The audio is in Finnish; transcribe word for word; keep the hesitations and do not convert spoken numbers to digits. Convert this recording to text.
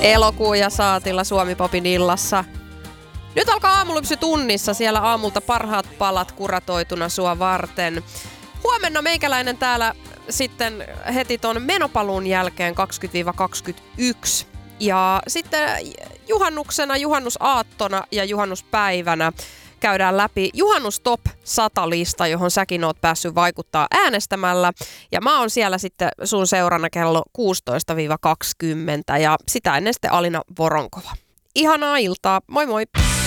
Elokuu ja Saatilla Suomi-popin illassa. Nyt alkaa aamulypsy tunnissa, siellä aamulta parhaat palat kuratoituna sua varten. Huomenna meikäläinen täällä sitten heti ton menopaluun jälkeen kaksikymmentä kaksikymmentäyksi. Ja sitten juhannuksena, juhannusaattona ja juhannuspäivänä käydään läpi Juhannus Top sata-lista, johon säkin oot päässyt vaikuttaa äänestämällä. Ja mä oon siellä sitten sun seurana kello kuusitoista kaksikymmentä ja sitä ennen sitten Alina Voronkova. Ihanaa iltaa, moi moi!